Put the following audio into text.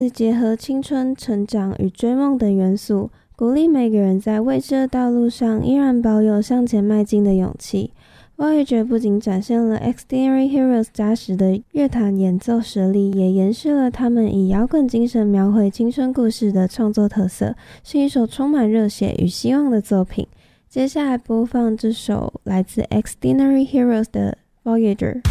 结合青春、成长与追梦等元素，鼓励每个人在未知的道路上依然保有向前迈进的勇气。Voyager 不仅展现了 Extraordinary Heroes 扎实的乐坛演奏实力，也延续了他们以摇滚精神描绘青春故事的创作特色，是一首充满热血与希望的作品。接下来播放这首来自 Extraordinary Heroes 的 Voyager。